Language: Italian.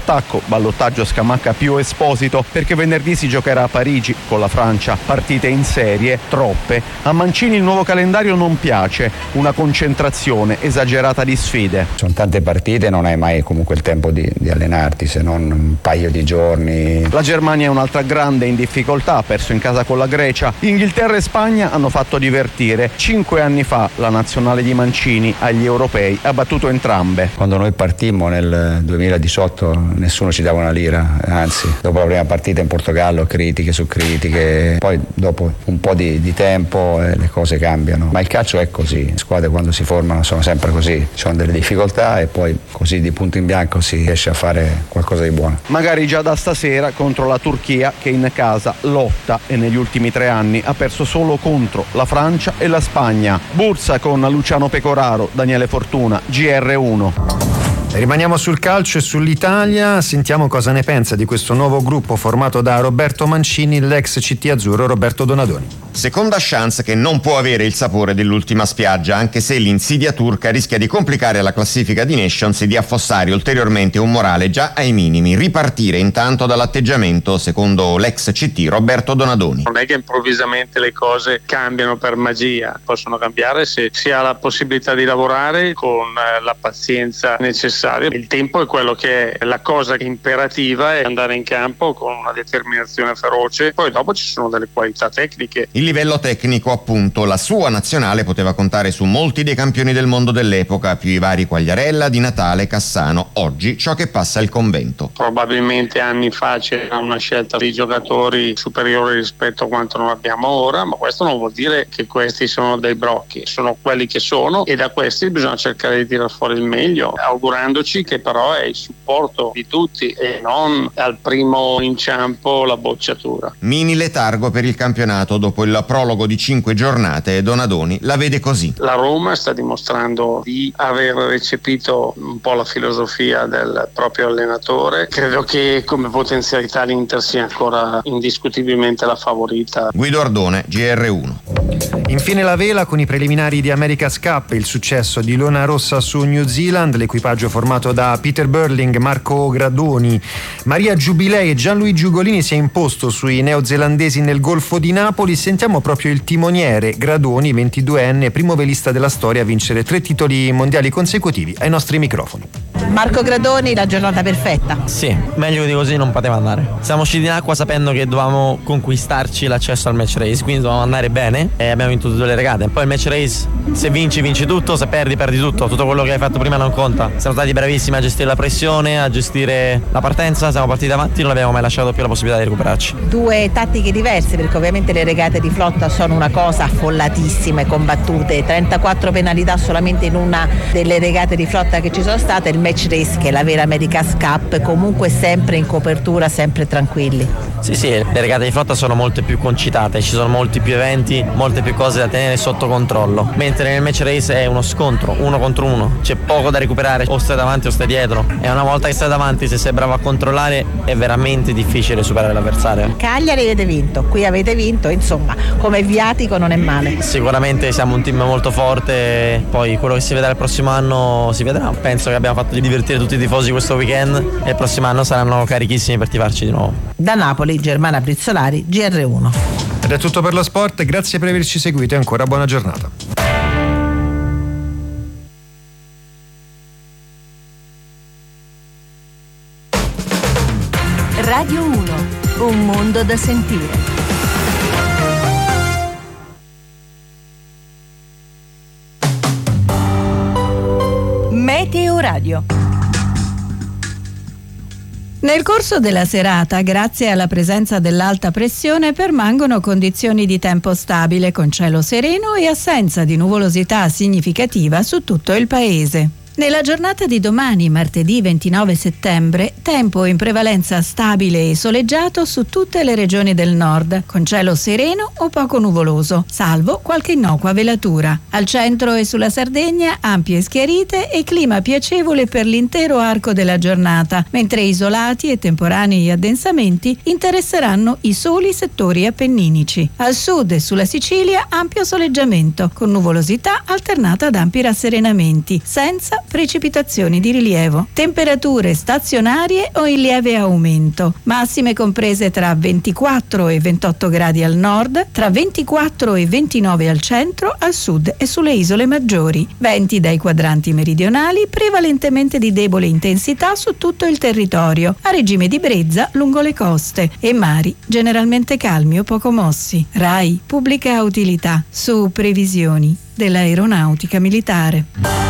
all'attacco, ballottaggio Scamacca più Esposito, perché venerdì si giocherà a Parigi con la Francia. Partite in serie, troppe. A Mancini il nuovo calendario non piace, una concentrazione esagerata di sfide. Sono tante partite, non hai mai comunque il tempo di allenarti, se non un paio di giorni. La Germania è un'altra grande in difficoltà, ha perso in casa con la Grecia. Inghilterra e Spagna hanno fatto divertire. 5 anni fa la nazionale di Mancini agli europei ha battuto entrambe. Quando noi partimmo nel 2018 nessuno ci dava una lira, anzi dopo la prima partita in Portogallo critiche su critiche, poi dopo un po' di tempo le cose cambiano, ma il calcio è così, le squadre quando si formano sono sempre così, ci sono delle difficoltà e poi così di punto in bianco si riesce a fare qualcosa di buono. Magari già da stasera contro la Turchia, che in casa lotta e negli ultimi 3 anni ha perso solo contro la Francia e la Spagna. Bursa con Luciano Pecoraro, Daniele Fortuna, GR1. Rimaniamo sul calcio e sull'Italia, sentiamo cosa ne pensa di questo nuovo gruppo formato da Roberto Mancini, l'ex CT azzurro Roberto Donadoni. Seconda chance che non può avere il sapore dell'ultima spiaggia, anche se l'insidia turca rischia di complicare la classifica di Nations e di affossare ulteriormente un morale già ai minimi. Ripartire intanto dall'atteggiamento, secondo l'ex CT Roberto Donadoni. Non è che improvvisamente le cose cambiano per magia, possono cambiare se si ha la possibilità di lavorare con la pazienza necessaria. Il tempo è quello che è la cosa imperativa, è andare in campo con una determinazione feroce, poi dopo ci sono delle qualità tecniche. Il livello tecnico, appunto, la sua nazionale poteva contare su molti dei campioni del mondo dell'epoca, più i vari Quagliarella, Di Natale, Cassano. Oggi ciò che passa è il convento. Probabilmente anni fa c'era una scelta di giocatori superiori rispetto a quanto non abbiamo ora, ma questo non vuol dire che questi sono dei brocchi, sono quelli che sono e da questi bisogna cercare di tirar fuori il meglio, augurandoci che però è il supporto di tutti e non al primo inciampo la bocciatura. Mini letargo per il campionato dopo il prologo di 5 giornate e Donadoni la vede così. La Roma sta dimostrando di aver recepito un po' la filosofia del proprio allenatore. Credo che come potenzialità l'Inter sia ancora indiscutibilmente la favorita. Guido Ardone, GR1. Infine la vela con i preliminari di America's Cup, il successo di Luna Rossa su New Zealand, l'equipaggio formato da Peter Burling, Marco Gradoni, Maria Giubilei e Gianluigi Ugolini si è imposto sui neozelandesi nel Golfo di Napoli. Sentiamo proprio il timoniere Gradoni, 22enne, primo velista della storia a vincere 3 titoli mondiali consecutivi, ai nostri microfoni. Marco Gradoni, la giornata perfetta. Sì, meglio di così non poteva andare. Siamo usciti in acqua sapendo che dovevamo conquistarci l'accesso al match race, quindi dovevamo andare bene e abbiamo vinto tutte le regate. Poi il match race, se vinci tutto, se perdi tutto. Tutto quello che hai fatto prima non conta. Siamo stati bravissimi a gestire la pressione, a gestire la partenza, siamo partiti avanti, non abbiamo mai lasciato più la possibilità di recuperarci. 2 tattiche diverse, perché ovviamente le regate di flotta sono una cosa affollatissime, combattute, 34 penalità solamente in una delle regate di flotta che ci sono state, il match race che è la vera America's Cup, comunque sempre in copertura, sempre tranquilli. Sì, le regate di flotta sono molto più concitate, ci sono molti più eventi, molte più cose da tenere sotto controllo, mentre nel match race è uno scontro, 1 contro 1, c'è poco da recuperare, o stai davanti o stai dietro, e una volta che stai davanti, se sei bravo a controllare, è veramente difficile superare l'avversario. Cagliari avete vinto, qui avete vinto, insomma, come viatico non è male. Sicuramente siamo un team molto forte, poi quello che si vedrà il prossimo anno si vedrà. Penso che abbiamo fatto di divertire tutti i tifosi questo weekend e il prossimo anno saranno carichissimi per tifarci di nuovo. Da Napoli, Germana Brizzolari, GR1. Ed è tutto per lo sport, grazie per averci seguito e ancora buona giornata. Radio 1, un mondo da sentire. Meteo Radio. Nel corso della serata, grazie alla presenza dell'alta pressione, permangono condizioni di tempo stabile con cielo sereno e assenza di nuvolosità significativa su tutto il paese. Nella giornata di domani, martedì 29 settembre, tempo in prevalenza stabile e soleggiato su tutte le regioni del nord, con cielo sereno o poco nuvoloso, salvo qualche innocua velatura. Al centro e sulla Sardegna ampie schiarite e clima piacevole per l'intero arco della giornata, mentre isolati e temporanei addensamenti interesseranno i soli settori appenninici. Al sud e sulla Sicilia ampio soleggiamento, con nuvolosità alternata ad ampi rasserenamenti, senza precipitazioni di rilievo. Temperature stazionarie o in lieve aumento, massime comprese tra 24 e 28 gradi al nord, tra 24 e 29 al centro, al sud e sulle isole maggiori. Venti dai quadranti meridionali, prevalentemente di debole intensità su tutto il territorio, a regime di brezza lungo le coste, e mari generalmente calmi o poco mossi. RAI Pubblica Utilità, su previsioni dell'aeronautica militare.